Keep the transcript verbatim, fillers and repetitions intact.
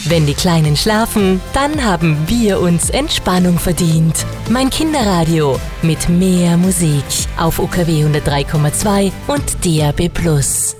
Wenn die Kleinen schlafen, dann haben wir uns Entspannung verdient. Mein Kinderradio mit mehr Musik auf U K W hundertdrei Komma zwei und D A B plus.